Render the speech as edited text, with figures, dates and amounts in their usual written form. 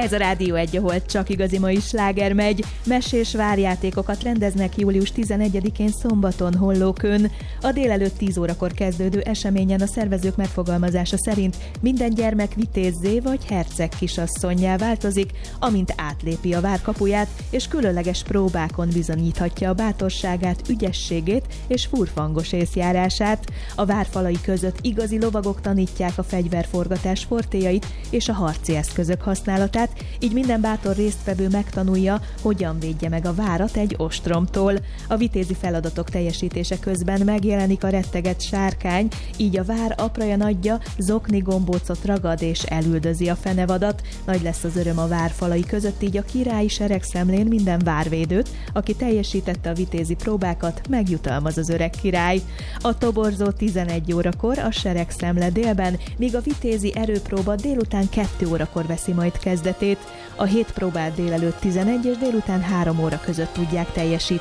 Ez a Rádió 1, ahol csak igazi mai sláger megy. Mesés várjátékokat rendeznek július 11-én szombaton Hollókön. A délelőtt 10 órakor kezdődő eseményen a szervezők megfogalmazása szerint minden gyermek vitézzé vagy herceg kisasszonnyá változik, amint átlépi a vár kapuját, és különleges próbákon bizonyíthatja a bátorságát, ügyességét és furfangos észjárását. A vár falai között igazi lovagok tanítják a fegyverforgatás fortéjait és a harci eszközök használatát, így minden bátor résztvevő megtanulja, hogyan védje meg a várat egy ostromtól. A vitézi feladatok teljesítése közben megjelenik a rettegett sárkány, így a vár apraja nagyja zokni gombócot ragad és elüldözi a fenevadat. Nagy lesz az öröm a vár falai között, így a királyi seregszemlén minden várvédőt, aki teljesítette a vitézi próbákat, megjutalmaz az öreg király. A toborzó 11 órakor a seregszemle délben, míg a vitézi erőpróba délután 2 órakor veszi majd kezdetét. A 7 próbát délelőtt 11 és délután 3 óra között tudják teljesíteni.